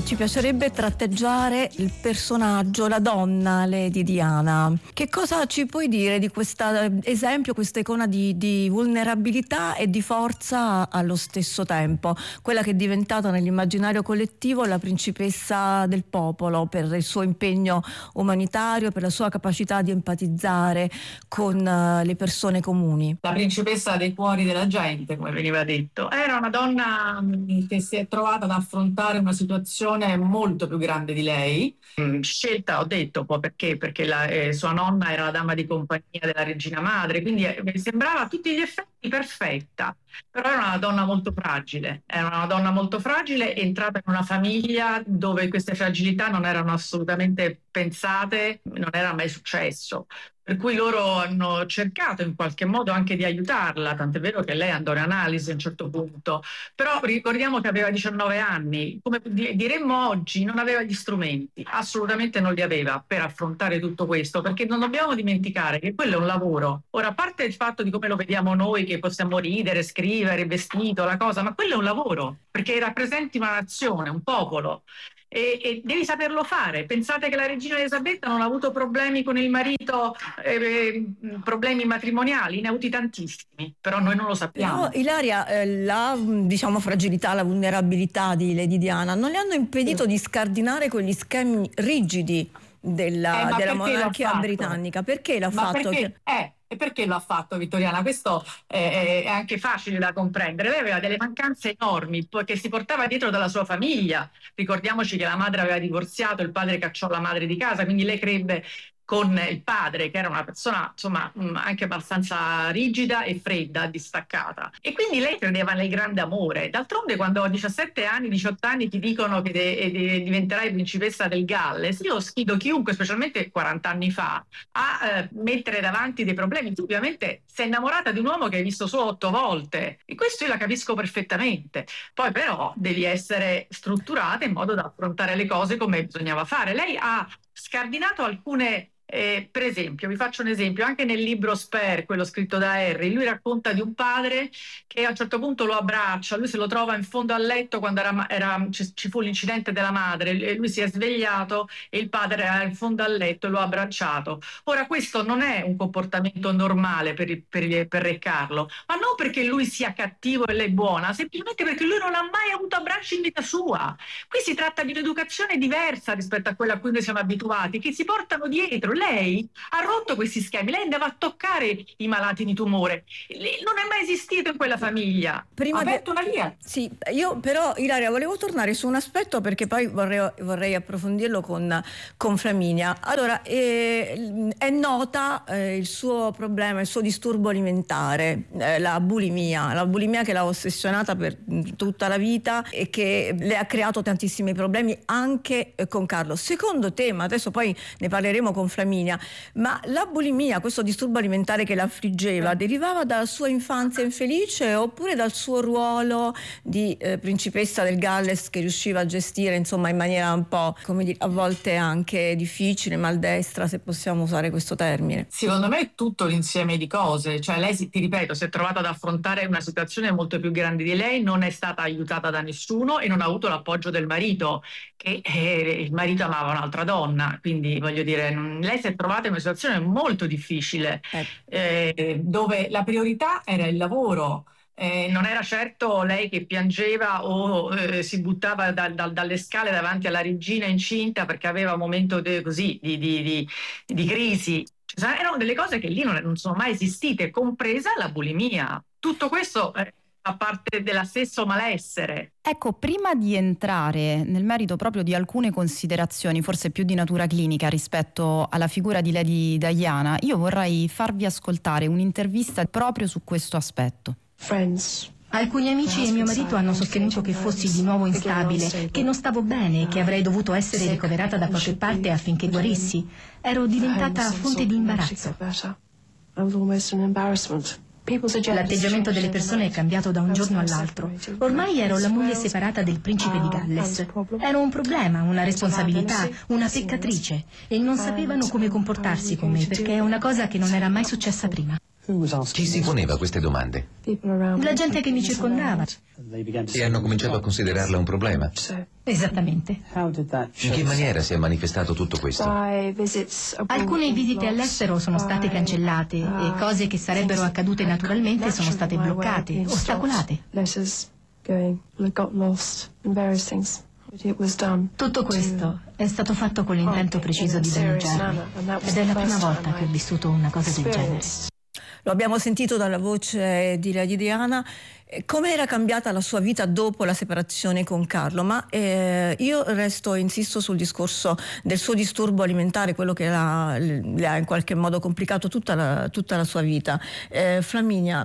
Ci piacerebbe tratteggiare il personaggio, la donna Lady Diana. Che cosa ci puoi dire di questo esempio, questa icona di vulnerabilità e di forza allo stesso tempo? Quella che è diventata nell'immaginario collettivo la principessa del popolo per il suo impegno umanitario, per la sua capacità di empatizzare con le persone comuni. La principessa dei cuori della gente, come veniva detto. Era una donna che si è trovata ad affrontare una situazione molto più grande di lei. Scelta, ho detto, un po' perché sua nonna era la dama di compagnia della regina madre, quindi mi sembrava a tutti gli effetti perfetta. Però era una donna molto fragile, entrata in una famiglia dove queste fragilità non erano assolutamente pensate, non era mai successo. Per cui loro hanno cercato in qualche modo anche di aiutarla, tant'è vero che lei andò in analisi a un certo punto. Però ricordiamo che aveva 19 anni, come diremmo oggi, non aveva gli strumenti, assolutamente non li aveva per affrontare tutto questo, perché non dobbiamo dimenticare che quello è un lavoro. Ora, a parte il fatto di come lo vediamo noi, che possiamo ridere, scrivere, il vestito, la cosa, ma quello è un lavoro, perché rappresenti una nazione, un popolo. E devi saperlo fare. Pensate che la regina Elisabetta non ha avuto problemi con il marito, problemi matrimoniali, ne ha avuti tantissimi, però noi non lo sappiamo. Però Ilaria, la fragilità, la vulnerabilità di Lady Diana non le hanno impedito di scardinare quegli schemi rigidi della monarchia britannica. Perché l'ha fatto? E perché lo ha fatto, Vittoriana? Questo è anche facile da comprendere. Lei aveva delle mancanze enormi che si portava dietro dalla sua famiglia. Ricordiamoci che la madre aveva divorziato, il padre cacciò la madre di casa, quindi lei crebbe con il padre, che era una persona insomma anche abbastanza rigida e fredda, distaccata. E quindi lei credeva nel grande amore. D'altronde, quando a 17 anni, 18 anni ti dicono che diventerai principessa del Galles, io sfido chiunque, specialmente 40 anni fa, a mettere davanti dei problemi. Tu ovviamente sei innamorata di un uomo che hai visto solo 8 volte, e questo io la capisco perfettamente. Poi però devi essere strutturata in modo da affrontare le cose come bisognava fare. Lei ha scardinato alcune. Per esempio, vi faccio un esempio, anche nel libro Spare, quello scritto da Harry, lui racconta di un padre che a un certo punto lo abbraccia, lui se lo trova in fondo al letto quando ci fu l'incidente della madre, e lui si è svegliato e il padre era in fondo al letto e lo ha abbracciato. Ora, questo non è un comportamento normale per Re Carlo, ma non perché lui sia cattivo e lei buona, semplicemente perché lui non ha mai avuto abbracci in vita sua. Qui si tratta di un'educazione diversa rispetto a quella a cui noi siamo abituati, che si portano dietro. Lei ha rotto questi schemi, lei andava a toccare i malati di tumore, non è mai esistito in quella famiglia. Ha aperto una via. Sì, io però, Ilaria, volevo tornare su un aspetto, perché poi vorrei approfondirlo con Flaminia. Allora, è nota il suo problema, il suo disturbo alimentare, la bulimia che l'ha ossessionata per tutta la vita e che le ha creato tantissimi problemi anche con Carlo. Secondo te, ma adesso poi ne parleremo con Flaminia, ma la bulimia, questo disturbo alimentare che la affliggeva, derivava dalla sua infanzia infelice oppure dal suo ruolo di principessa del Galles, che riusciva a gestire insomma in maniera un po', come dire, a volte anche difficile, maldestra, se possiamo usare questo termine? Secondo me è tutto l'insieme di cose, cioè lei, ti ripeto, si è trovata ad affrontare una situazione molto più grande di lei, non è stata aiutata da nessuno e non ha avuto l'appoggio del marito, che il marito amava un'altra donna, quindi voglio dire, lei si è trovata in una situazione molto difficile, dove la priorità era il lavoro. Non era certo lei che piangeva o si buttava dalle scale davanti alla regina incinta perché aveva un momento di crisi. Cioè, erano delle cose che lì non sono mai esistite, compresa la bulimia. Tutto questo fa parte della stesso malessere. Ecco, prima di entrare nel merito proprio di alcune considerazioni, forse più di natura clinica rispetto alla figura di Lady Diana, io vorrei farvi ascoltare un'intervista proprio su questo aspetto. Alcuni amici e mio marito hanno sostenuto che fossi di nuovo instabile, che non stavo bene, che avrei dovuto essere ricoverata da qualche parte affinché guarissi. Ero diventata fonte di imbarazzo. L'atteggiamento delle persone è cambiato da un giorno all'altro. Ormai ero la moglie separata del principe di Galles. Ero un problema, una responsabilità, una peccatrice, e non sapevano come comportarsi con me, perché è una cosa che non era mai successa prima. Chi si poneva queste domande? La gente che mi circondava. E hanno cominciato a considerarla un problema. Esattamente. In che maniera si è manifestato tutto questo? Alcune visite all'estero sono state cancellate e cose che sarebbero accadute naturalmente sono state bloccate, ostacolate. Tutto questo è stato fatto con l'intento preciso di danneggiarmi ed è la prima volta che ho vissuto una cosa del genere. Lo abbiamo sentito dalla voce di Lady Diana. Come era cambiata la sua vita dopo la separazione con Carlo? Ma io insisto sul discorso del suo disturbo alimentare, quello che le ha in qualche modo complicato tutta la sua vita. Flaminia,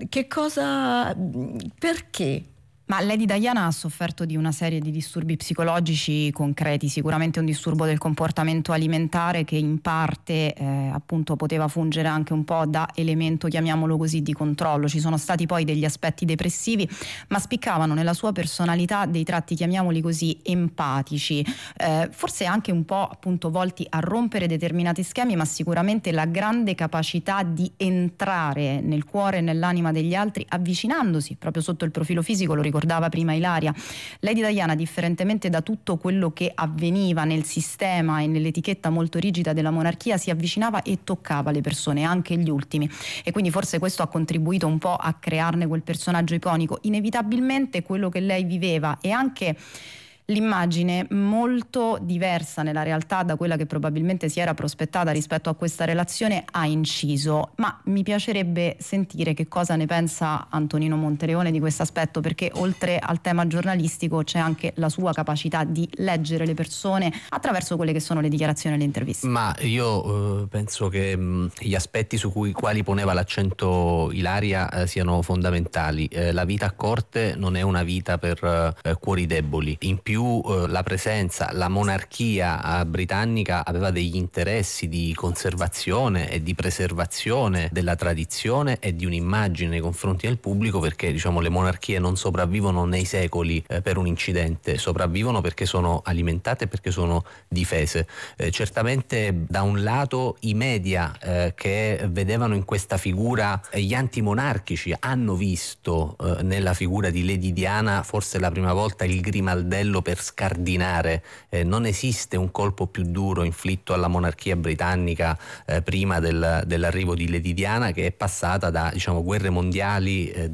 perché? Ma Lady Diana ha sofferto di una serie di disturbi psicologici concreti, sicuramente un disturbo del comportamento alimentare che in parte appunto poteva fungere anche un po' da elemento, chiamiamolo così, di controllo. Ci sono stati poi degli aspetti depressivi, ma spiccavano nella sua personalità dei tratti, chiamiamoli così, empatici, forse anche un po' appunto volti a rompere determinati schemi, ma sicuramente la grande capacità di entrare nel cuore e nell'anima degli altri, avvicinandosi proprio sotto il profilo fisico. Lo ricordava prima Ilaria, Lady Diana, differentemente da tutto quello che avveniva nel sistema e nell'etichetta molto rigida della monarchia, si avvicinava e toccava le persone, anche gli ultimi, e quindi forse questo ha contribuito un po' a crearne quel personaggio iconico. Inevitabilmente quello che lei viveva e anche l'immagine molto diversa nella realtà da quella che probabilmente si era prospettata rispetto a questa relazione ha inciso, ma mi piacerebbe sentire che cosa ne pensa Antonino Monteleone di questo aspetto, perché oltre al tema giornalistico c'è anche la sua capacità di leggere le persone attraverso quelle che sono le dichiarazioni e le interviste. Ma io penso che gli aspetti su quali poneva l'accento Ilaria siano fondamentali. La vita a corte non è una vita per cuori deboli. In più la presenza, la monarchia britannica aveva degli interessi di conservazione e di preservazione della tradizione e di un'immagine nei confronti del pubblico, perché diciamo le monarchie non sopravvivono nei secoli per un incidente, sopravvivono perché sono alimentate e perché sono difese. Certamente da un lato i media che vedevano in questa figura gli antimonarchici hanno visto nella figura di Lady Diana forse la prima volta il grimaldello per scardinare. Non esiste un colpo più duro inflitto alla monarchia britannica prima dell'arrivo di Lady Diana, che è passata da guerre mondiali,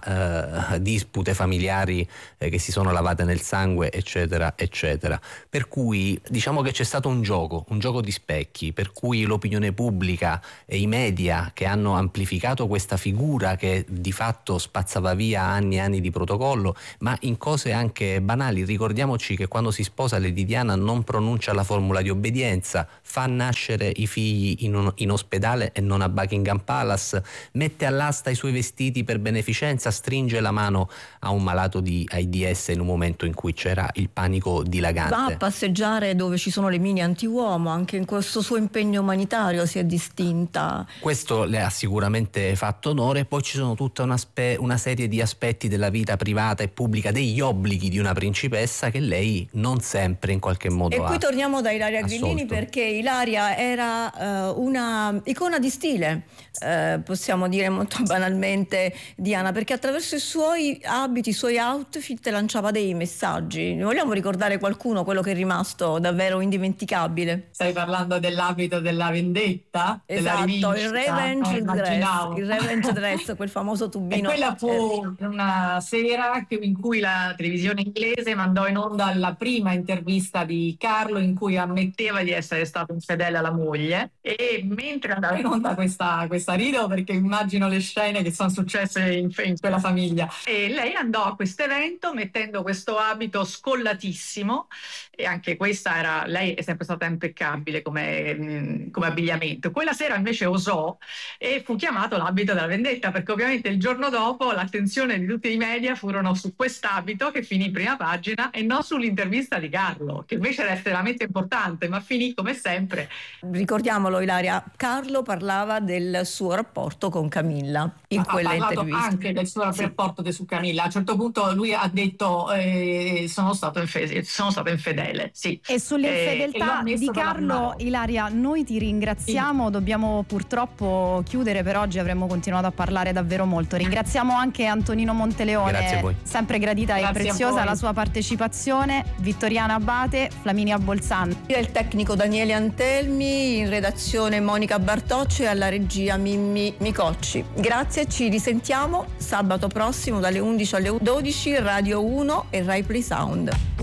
da dispute familiari che si sono lavate nel sangue, eccetera eccetera. Per cui diciamo che c'è stato un gioco di specchi, per cui l'opinione pubblica e i media che hanno amplificato questa figura che di fatto spazzava via anni e anni di protocollo, ma in cose anche banali. Ricordiamoci che quando si sposa Lady Diana non pronuncia la formula di obbedienza, fa nascere i figli in ospedale e non a Buckingham Palace, mette all'asta i suoi vestiti per beneficenza, stringe la mano a un malato di AIDS in un momento in cui c'era il panico dilagante. Va a passeggiare dove ci sono le mine antiuomo, anche in questo suo impegno umanitario si è distinta. Questo le ha sicuramente fatto onore. Poi ci sono tutta una serie di aspetti della vita privata e pubblica, degli obblighi di una principessa che lei non sempre in qualche modo ha. E qui torniamo da Ilaria Grillini, assolto. perché Ilaria era una icona di stile, possiamo dire molto banalmente, Diana, perché attraverso i suoi abiti, i suoi outfit lanciava dei messaggi. Ne vogliamo ricordare qualcuno, quello che è rimasto davvero indimenticabile? Stai parlando dell'abito della vendetta? Esatto, della il revenge dress, quel famoso tubino. E quella fu una sera in cui la televisione inglese mandò in onda la prima intervista di Carlo, in cui ammetteva di essere stato infedele alla moglie, e mentre andava in onda questa rido perché immagino le scene che sono successe in quella famiglia, e lei andò a questo evento mettendo questo abito scollatissimo, e anche lei è sempre stata impeccabile come abbigliamento. Quella sera invece osò e fu chiamato l'abito della vendetta, perché ovviamente il giorno dopo l'attenzione di tutti i media furono su quest'abito che finì in prima pagina e non sull'intervista di Carlo, che invece era estremamente importante, ma finì come sempre. Ricordiamolo, Ilaria, Carlo parlava del suo rapporto con Camilla in quella intervista. Anche del suo rapporto su Camilla. A un certo punto lui ha detto sono stato infedele. Sì. E sull'infedeltà di Carlo, Ilaria, noi ti ringraziamo, dobbiamo purtroppo chiudere per oggi, avremmo continuato a parlare davvero molto. Ringraziamo anche Antonino Monteleone, sempre gradita e preziosa la sua partecipazione, Vittoriana Abate, Flaminia Bolzano. E il tecnico Daniele Antelmi, in redazione Monica Bartoccio e alla regia Mimmi Micocci. Grazie, ci risentiamo sabato prossimo dalle 11 alle 12, Radio 1 e Rai Play Sound.